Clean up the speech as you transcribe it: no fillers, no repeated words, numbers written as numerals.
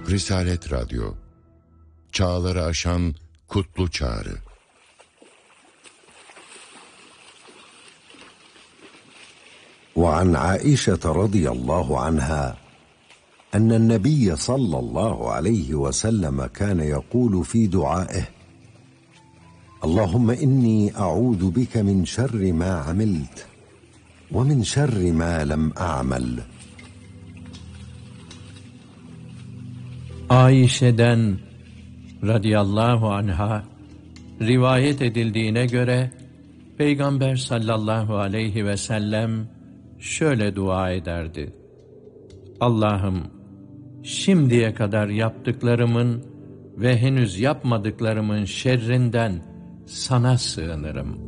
Risalet Radyo, çağları aşan kutlu çağrı. وعن عائشة رضي الله عنها أن النبي صلى الله عليه وسلم كان يقول في دعائه: اللهم إني أعوذ بك من شر ما عملت ومن شر ما لم أعمل. Ayşe'den radıyallahu anha rivayet edildiğine göre Peygamber sallallahu aleyhi ve sellem şöyle dua ederdi: Allah'ım, şimdiye kadar yaptıklarımın ve henüz yapmadıklarımın şerrinden sana sığınırım.